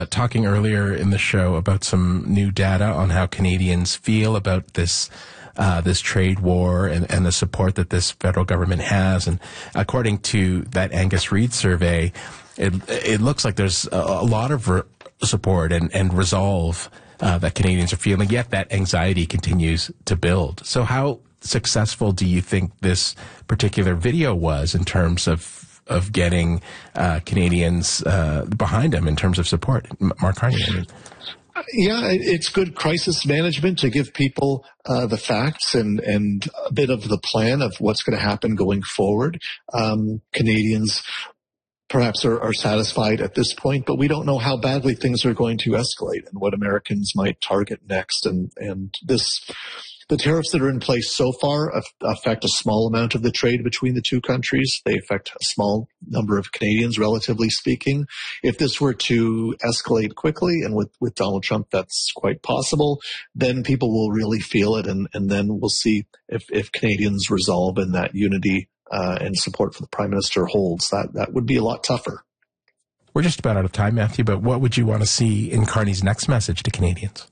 talking earlier in the show about some new data on how Canadians feel about this trade war and the support that this federal government has. And according to that Angus Reid survey, it looks like there's a lot of support and resolve that Canadians are feeling, yet that anxiety continues to build. So how successful do you think this particular video was in terms of getting Canadians behind him in terms of support? Mark Carney. Yeah, it's good crisis management to give people the facts and a bit of the plan of what's going to happen going forward. Canadians perhaps are satisfied at this point, but we don't know how badly things are going to escalate and what Americans might target next. And the tariffs that are in place so far affect a small amount of the trade between the two countries. They affect a small number of Canadians, relatively speaking. If this were to escalate quickly, and with Donald Trump that's quite possible, then people will really feel it, and then we'll see if Canadians resolve and that unity and support for the Prime Minister holds. That would be a lot tougher. We're just about out of time, Matthew, but what would you want to see in Carney's next message to Canadians?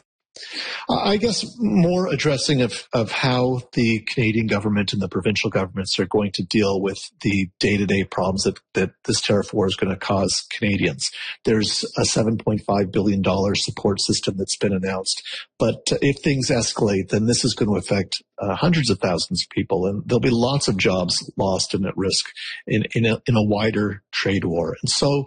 I guess more addressing of how the Canadian government and the provincial governments are going to deal with the day-to-day problems that this tariff war is going to cause Canadians. There's a $7.5 billion support system that's been announced. But if things escalate, then this is going to affect hundreds of thousands of people, and there'll be lots of jobs lost and at risk in a wider trade war. And so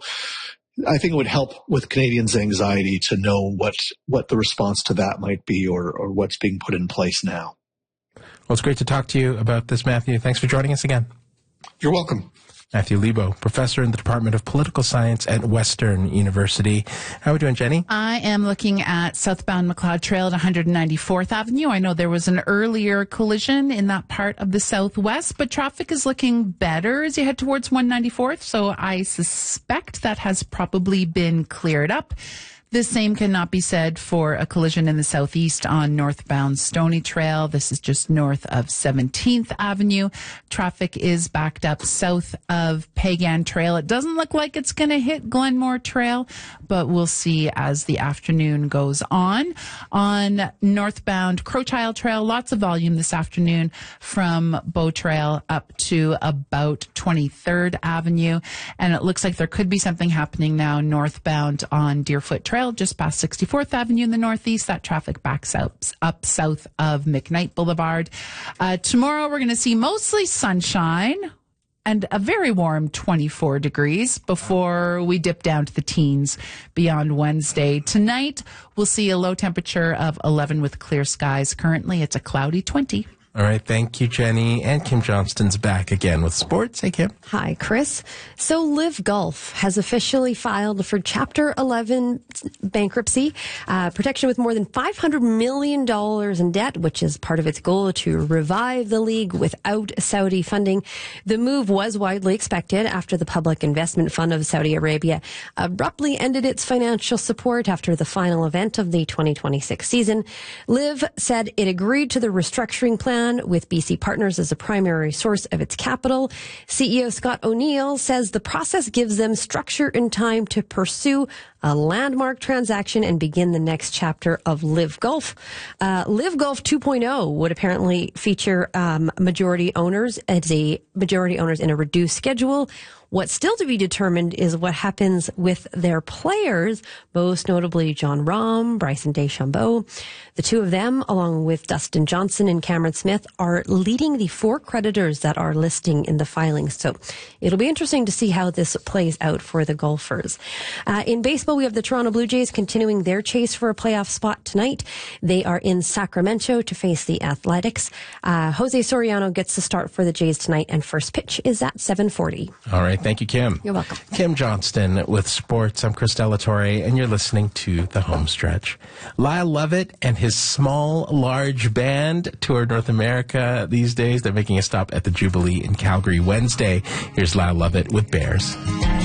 I think it would help with Canadians' anxiety to know what the response to that might be or what's being put in place now. Well, it's great to talk to you about this, Matthew. Thanks for joining us again. You're welcome. Matthew Lebo, professor in the Department of Political Science at Western University. How are we doing, Jenny? I am looking at southbound McLeod Trail at 194th Avenue. I know there was an earlier collision in that part of the southwest, but traffic is looking better as you head towards 194th, so I suspect that has probably been cleared up. The same cannot be said for a collision in the southeast on northbound Stony Trail. This is just north of 17th Avenue. Traffic is backed up south of Pagan Trail. It doesn't look like it's going to hit Glenmore Trail, but we'll see as the afternoon goes on. On northbound Crowchild Trail, lots of volume this afternoon from Bow Trail up to about 23rd Avenue. And it looks like there could be something happening now northbound on Deerfoot Trail, just past 64th Avenue in the northeast. That traffic backs up south of McKnight Boulevard. Tomorrow we're going to see mostly sunshine and a very warm 24 degrees before we dip down to the teens beyond Wednesday. Tonight we'll see a low temperature of 11 with clear skies. Currently it's a cloudy 20. All right. Thank you, Jenny. And Kim Johnston's back again with sports. Hey, Kim. Hi, Chris. So Live Golf has officially filed for Chapter 11 bankruptcy, protection with more than $500 million in debt, which is part of its goal to revive the league without Saudi funding. The move was widely expected after the Public Investment Fund of Saudi Arabia abruptly ended its financial support after the final event of the 2026 season. Live said it agreed to the restructuring plan with BC Partners as a primary source of its capital. CEO Scott O'Neill says the process gives them structure and time to pursue a landmark transaction and begin the next chapter of Live Golf. Live Golf 2.0 would apparently feature majority owners in a reduced schedule. What's still to be determined is what happens with their players, most notably Jon Rahm, Bryson DeChambeau. The two of them, along with Dustin Johnson and Cameron Smith, are leading the four creditors that are listing in the filings. So it'll be interesting to see how this plays out for the golfers. In baseball, we have the Toronto Blue Jays continuing their chase for a playoff spot tonight. They are in Sacramento to face the Athletics. Jose Soriano gets the start for the Jays tonight, and first pitch is at 7:40. All right. Thank you, Kim. You're welcome. Kim Johnston with sports. I'm Chris Delatorre, and you're listening to The Home Stretch. Lyle Lovett and his small, large band tour North America these days. They're making a stop at the Jubilee in Calgary Wednesday. Here's Lyle Lovett with Bears.